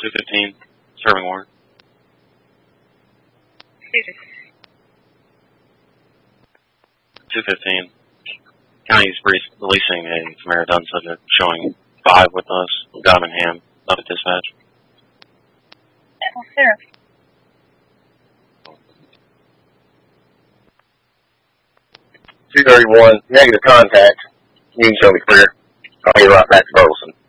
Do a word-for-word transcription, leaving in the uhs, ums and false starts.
two fifteen, serving warrant. two fifteen. County's releasing a Camaro Dunn subject showing five with us. We got him in hand. Not at dispatch. Yes, sir. two thirty-one, negative contact. You can show me clear. I'll get right back to Burleson.